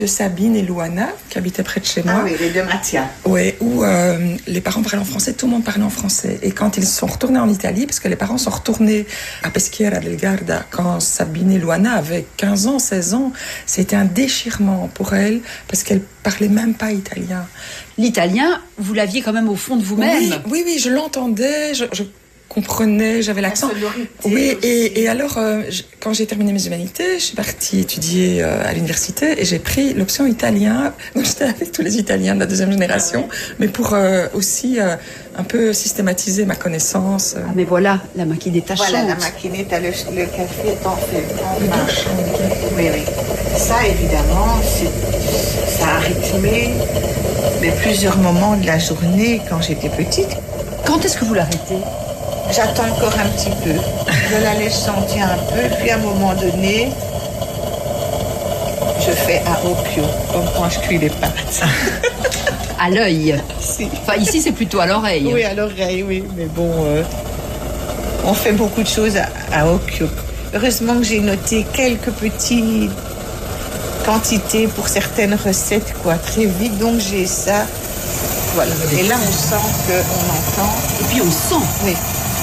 de Sabine et Luana, qui habitaient près de chez moi. Ah oui, les deux Mattia. Oui, où les parents parlaient en français, tout le monde parlait en français. Et quand ils sont retournés en Italie, parce que les parents sont retournés à Peschiera del Garda, quand Sabine et Luana avaient 15 ans, 16 ans, c'était un déchirement pour elles, parce qu'elles parlaient même pas italien. L'italien, vous l'aviez quand même au fond de vous-même. Oui, je l'entendais, je comprenais, j'avais l'accent. Oui, et alors, quand j'ai terminé mes humanités, je suis partie étudier à l'université et j'ai pris l'option italien. Donc j'étais avec tous les Italiens de la deuxième génération, mais pour aussi un peu systématiser ma connaissance. Ah mais voilà, la maquinette est Voilà, la maquinette, le café est en marche. Oui. Ça, évidemment, ça a rythmé plusieurs moments de la journée quand j'étais petite. Quand est-ce que vous l'arrêtez ? J'attends encore un petit peu. Je la laisse sentir un peu, puis à un moment donné, je fais à occhio, comme quand je cuis les pâtes. À l'œil. Si. Enfin, ici, c'est plutôt à l'oreille. Oui, à l'oreille, oui. Mais bon, on fait beaucoup de choses à occhio. Heureusement que j'ai noté quelques petites quantités pour certaines recettes, très vite. Donc, j'ai ça. Voilà. Et là, on sent qu'on entend. Et puis, on sent. Oui.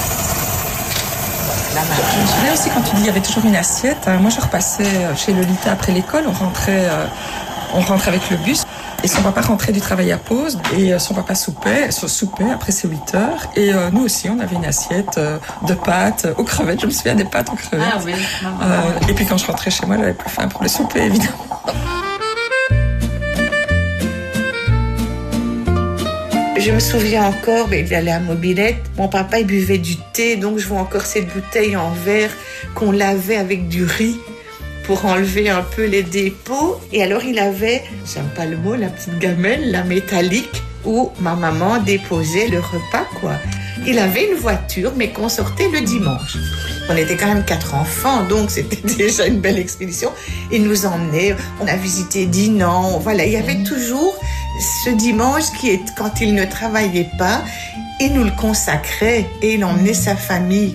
Je me souviens aussi quand tu dis qu'il y avait toujours une assiette. Moi, je repassais chez Lolita après l'école. On rentrait avec le bus. Et son papa rentrait du travail à pause. Et son papa soupait après ses 8 heures. Et nous aussi, on avait une assiette de pâtes aux crevettes. Je me souviens des pâtes aux crevettes. Ah oui. Et puis quand je rentrais chez moi, j'avais plus faim pour le souper, évidemment. Je me souviens encore, il allait à Mobilette. Mon papa, il buvait du thé, donc je vois encore cette bouteille en verre qu'on lavait avec du riz pour enlever un peu les dépôts. Et alors, il avait, j'aime pas le mot, la petite gamelle, la métallique, où ma maman déposait le repas, Il avait une voiture, mais qu'on sortait le dimanche. On était quand même 4 enfants, donc c'était déjà une belle expédition. Il nous emmenait, on a visité Dinan, voilà, il y avait toujours ce dimanche qui est, quand il ne travaillait pas, il nous le consacrait et il emmenait sa famille,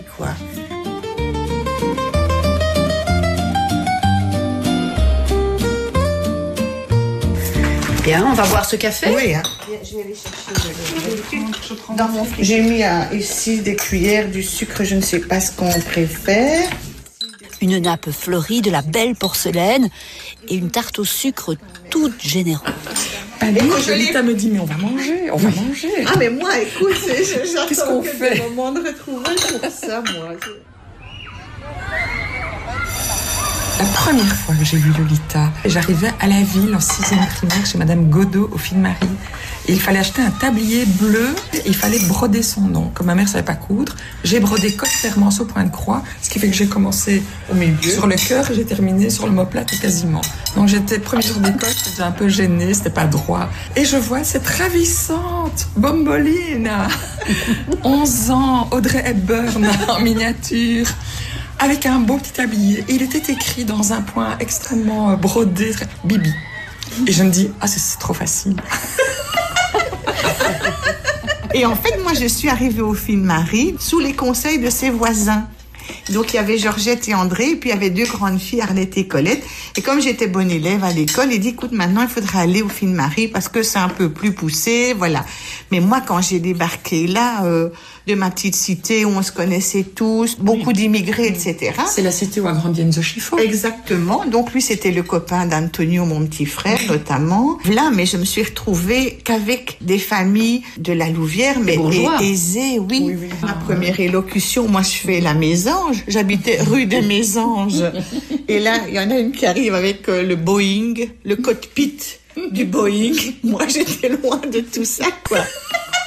Bien, on va boire ce café. Oui, je vais aller chercher dans mon frigo. J'ai mis ici des cuillères, du sucre, je ne sais pas ce qu'on préfère. Une nappe fleurie, de la belle porcelaine et une tarte au sucre toute généreuse. Lolita me dit, mais on va manger. Ah, mais moi, écoute, j'attends Qu'est-ce qu'on fait ? le moment de retrouver pour ça, moi. La première fois que j'ai vu Lolita, j'arrivais à la ville en 6e primaire chez Madame Godot au Film-Marie. Et il fallait acheter un tablier bleu et il fallait broder son nom. Comme ma mère ne savait pas coudre, j'ai brodé Côte Fermance au point de croix, ce qui fait que j'ai commencé au milieu, sur le cœur et j'ai terminé sur l'omoplate quasiment. Donc j'étais premier jour d'école, j'étais un peu gênée, c'était pas droit. Et je vois cette ravissante Bombolina, 11 ans, Audrey Hepburn en miniature, avec un beau petit tablier. Et il était écrit dans un point extrêmement brodé, Bibi. Et je me dis, c'est trop facile. Et en fait, moi, je suis arrivée au Film-Marie sous les conseils de ses voisins. Donc, il y avait Georgette et André, et puis il y avait 2 grandes filles, Arlette et Colette. Et comme j'étais bonne élève à l'école, il dit, écoute, maintenant, il faudra aller au Film-Marie parce que c'est un peu plus poussé, voilà. Mais moi, quand j'ai débarqué là, de ma petite cité où on se connaissait tous, beaucoup d'immigrés, etc. C'est la cité où a grandi Enzo Schiffo. Exactement. Donc, lui, c'était le copain d'Antonio, mon petit frère, notamment. Là, mais je me suis retrouvée qu'avec des familles de la Louvière, mais aisées, oui. Ma première élocution, moi, je fais la Mésange. J'habitais rue des Mésanges. Et là, il y en a une qui arrive avec le Boeing, le cockpit du Boeing. Moi, j'étais loin de tout ça,